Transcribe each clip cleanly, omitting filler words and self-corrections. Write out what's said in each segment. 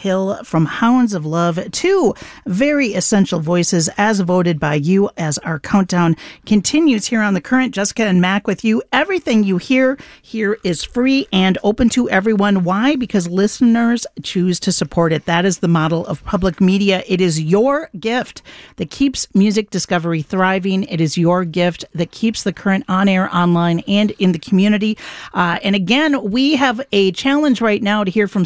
Hill from Hounds of Love. Two very essential voices as voted by you as our countdown continues here on The Current. Jessica and Mac with you. Everything you hear here is free and open to everyone. Why? Because listeners choose to support it. That is the model of public media. It is your gift that keeps music discovery thriving. It is your gift that keeps The Current on air, online, and in the community. And again, we have a challenge right now to hear from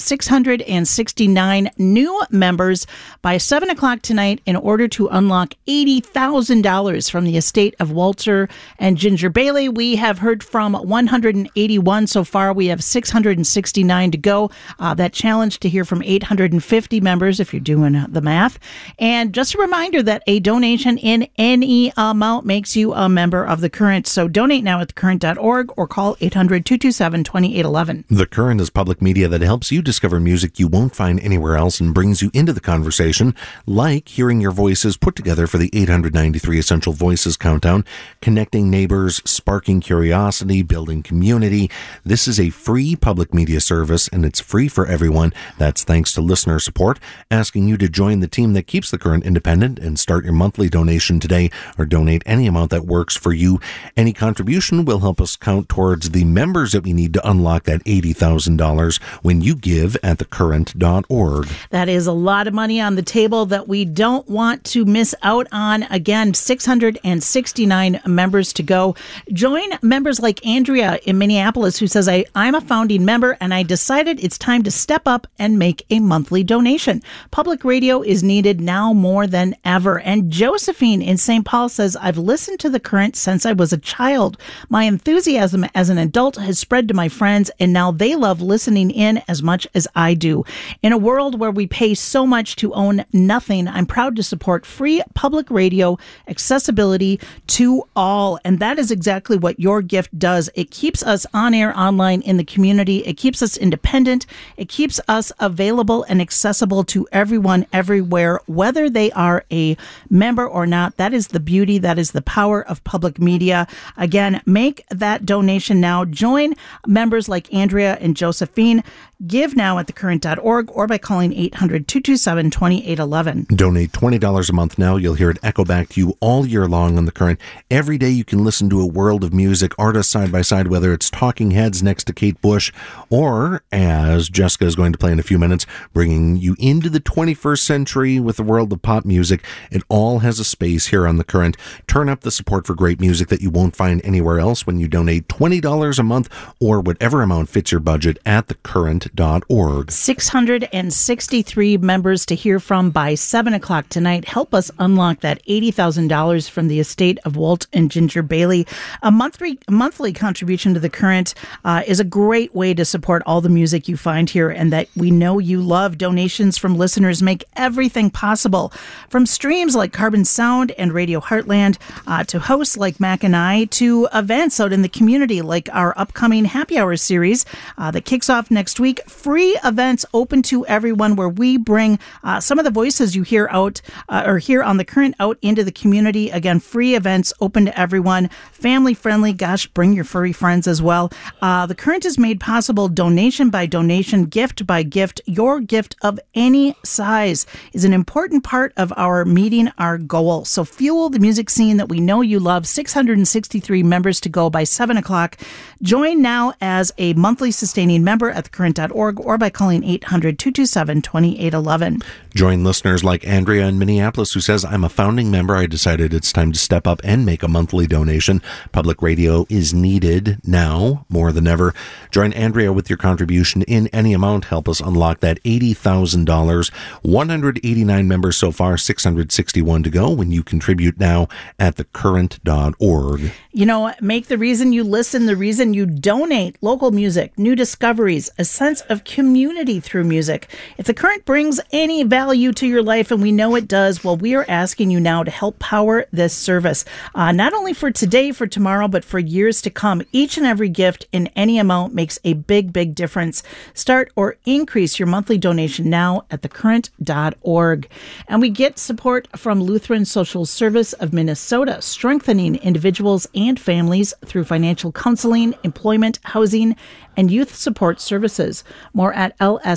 669 new members by 7 o'clock tonight in order to unlock $80,000 from the estate of Walter and Ginger Bailey. We have heard from 181 so far. We have 669 to go. That challenge to hear from 850 members, if you're doing the math. And just a reminder that a donation in any amount makes you a member of The Current. So donate now at thecurrent.org or call 800-227-2811. The Current is public media that helps you discover music you won't find anywhere else and brings you into the conversation, like hearing your voices put together for the 893 Essential Voices Countdown, connecting neighbors, sparking curiosity, building community. This is a free public media service, and it's free for everyone. That's thanks to listener support. Asking you to join the team that keeps The Current independent and start your monthly donation today, or donate any amount that works for you. Any contribution will help us count towards the members that we need to unlock that $80,000 when you give at thecurrent.org. That is a lot of money on the table that we don't want to miss out on. Again, 669 members to go. Join members like Andrea in Minneapolis, who says, I'm a founding member and I decided it's time to step up and make a monthly donation. Public radio is needed now more than ever. And Josephine in St. Paul says, I've listened to The Current since I was a child. My enthusiasm as an adult has spread to my friends, and now they love listening in as much as I do. In a world where we pay so much to own nothing, I'm proud to support free public radio accessibility to all. And that is exactly what your gift does. It keeps us on air, online, in the community. It keeps us independent. It keeps us available and accessible to everyone, everywhere, whether they are a member or not. That is the beauty. That is the power of public media. Again, make that donation now. Join members like Andrea and Josephine. Give now at thecurrent.org or by calling 800-227-2811. Donate $20 a month now. You'll hear it echo back to you all year long on The Current. Every day you can listen to a world of music, artists side by side, whether it's Talking Heads next to Kate Bush, or, as Jessica is going to play in a few minutes, bringing you into the 21st century with the world of pop music. It all has a space here on The Current. Turn up the support for great music that you won't find anywhere else when you donate $20 a month or whatever amount fits your budget at thecurrent.org. 663 members to hear from by 7 o'clock tonight. Help us unlock that $80,000 from the estate of Walt and Ginger Bailey. A monthly contribution to The Current is a great way to support all the music you find here and that we know you love. Donations from listeners make everything possible. From streams like Carbon Sound and Radio Heartland, to hosts like Mac and I, to events out in the community like our upcoming Happy Hour series that kicks off next week. Free events open to everyone where we bring some of the voices you hear out or hear on The Current out into the community. Again, free events open to everyone. Family friendly. Gosh, bring your furry friends as well. The Current is made possible donation by donation, gift by gift. Your gift of any size is an important part of our meeting our goal. So fuel the music scene that we know you love. 663 members to go by 7 o'clock. Join now as a monthly sustaining member at thecurrent.org or by calling 800-227-2811. Join listeners like Andrea in Minneapolis, who says, I'm a founding member. I decided it's time to step up and make a monthly donation. Public radio is needed now more than ever. Join Andrea with your contribution in any amount. Help us unlock that $80,000. 189 members so far, 661 to go when you contribute now at thecurrent.org. You know, make the reason you listen the reason you donate. Local music, new discoveries, a sense of community through music. If The Current brings any value to your life, and we know it does, well, we are asking you now to help power this service. Not only for today, for tomorrow, but for years to come. Each and every gift in any amount makes a big, big difference. Start or increase your monthly donation now at thecurrent.org. And we get support from Lutheran Social Service of Minnesota, strengthening individuals and families through financial counseling, employment, housing, and youth support services. More at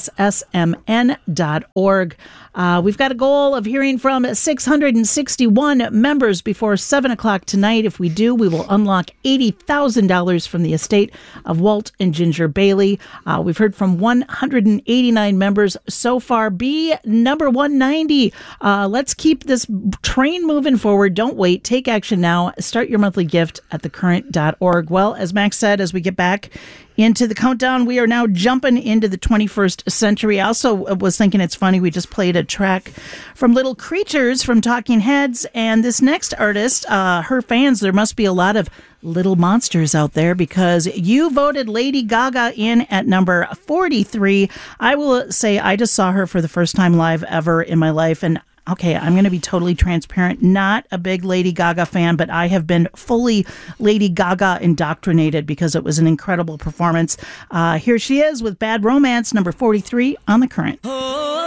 lssmn.org. We've got a goal of hearing from 661 members before 7 o'clock tonight. If we do, we will unlock $80,000 from the estate of Walt and Ginger Bailey. We've heard from 189 members so far. Be number 190. Let's keep this train moving forward. Don't wait. Take action now. Start your monthly gift at thecurrent.org. Well, as Max said, as we get back into the countdown, we are now jumping into the 21st century. I also was thinking it's funny, we just played a track from Little Creatures from Talking Heads, and this next artist, her fans, there must be a lot of little monsters out there because you voted Lady Gaga in at number 43. I will say I just saw her for the first time live ever in my life, and okay, I'm going to be totally transparent. Not a big Lady Gaga fan, but I have been fully Lady Gaga indoctrinated because it was an incredible performance. Here she is with Bad Romance, number 43 on The Current.